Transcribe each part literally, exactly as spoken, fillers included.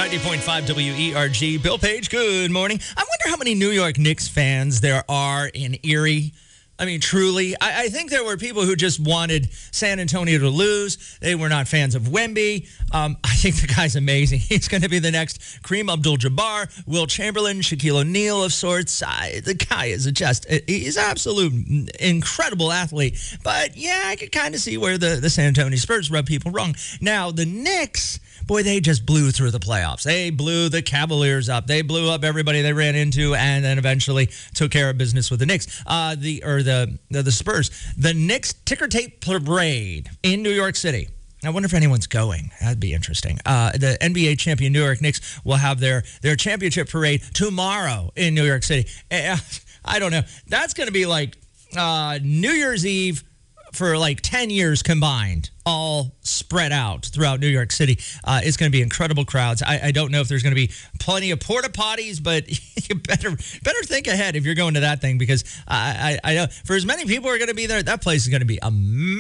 ninety point five W E R G. Bill Page, good morning. I wonder how many New York Knicks fans there are in Erie. I mean, truly, I, I think there were people who just wanted San Antonio to lose. They were not fans of Wemby. Um, I think the guy's amazing. He's going to be the next Kareem Abdul-Jabbar, Will Chamberlain, Shaquille O'Neal of sorts. I, the guy is just, he's an absolute incredible athlete. But, yeah, I could kind of see where the, the San Antonio Spurs rub people wrong. Now, the Knicks, boy, they just blew through the playoffs. They blew the Cavaliers up. They blew up everybody they ran into, and then eventually took care of business with the Knicks. Uh, the or the, the the Spurs. The Knicks ticker tape parade in New York City. I wonder if anyone's going. That'd be interesting. Uh, the N B A champion New York Knicks will have their their championship parade tomorrow in New York City. Uh, I don't know. That's going to be like uh, New Year's Eve for like ten years combined, all spread out throughout New York City. Uh, it's going to be incredible crowds. I, I don't know if there's going to be plenty of porta potties, but you better better think ahead if you're going to that thing, because I, I, I know for as many people who are going to be there, that place is going to be a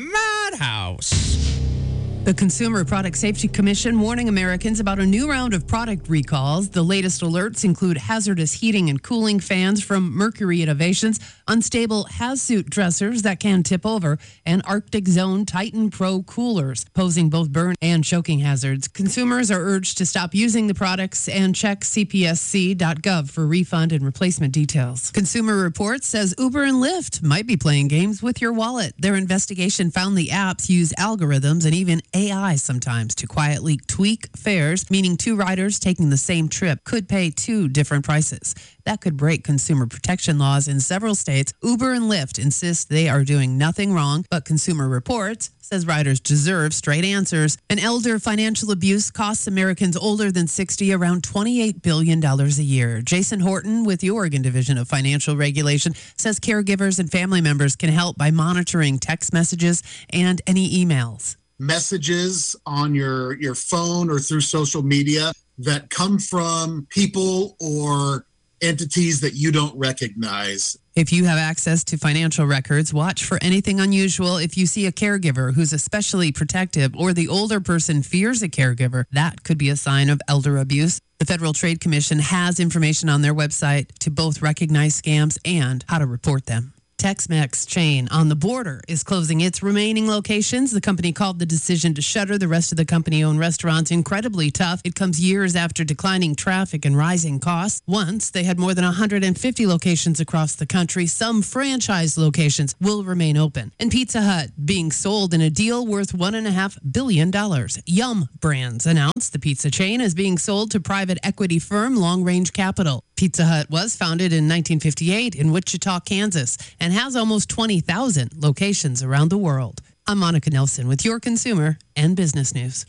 madhouse. The Consumer Product Safety Commission warning Americans about a new round of product recalls. The latest alerts include hazardous heating and cooling fans from Mercury Innovations, unstable Hazsuit dressers that can tip over, and Arctic Zone Titan Pro coolers, posing both burn and choking hazards. Consumers are urged to stop using the products and check C P S C dot gov for refund and replacement details. Consumer Reports says Uber and Lyft might be playing games with your wallet. Their investigation found the apps use algorithms and even A I sometimes to quietly tweak fares, meaning two riders taking the same trip could pay two different prices. That could break consumer protection laws in several states. Uber and Lyft insist they are doing nothing wrong, but Consumer Reports says riders deserve straight answers. And elder financial abuse costs Americans older than sixty around twenty-eight billion dollars a year. Jason Horton with the Oregon Division of Financial Regulation says caregivers and family members can help by monitoring text messages and any emails. Messages on your, your phone or through social media that come from people or entities that you don't recognize. If you have access to financial records, watch for anything unusual. If you see a caregiver who's especially protective or the older person fears a caregiver, that could be a sign of elder abuse. The Federal Trade Commission has information on their website to both recognize scams and how to report them. Tex-Mex chain On the Border is closing its remaining locations. The company called the decision to shutter the rest of the company-owned restaurants incredibly tough. It comes years after declining traffic and rising costs. Once, they had more than one hundred fifty locations across the country. Some franchise locations will remain open. And Pizza Hut being sold in a deal worth one point five billion dollars. Yum Brands announced the pizza chain is being sold to private equity firm Long Range Capital. Pizza Hut was founded in nineteen fifty-eight in Wichita, Kansas, and has almost twenty thousand locations around the world. I'm Monica Nelson with your consumer and business news.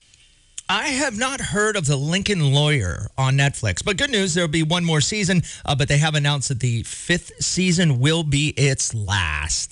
I have not heard of The Lincoln Lawyer on Netflix, but good news, there'll be one more season, uh, but they have announced that the fifth season will be its last.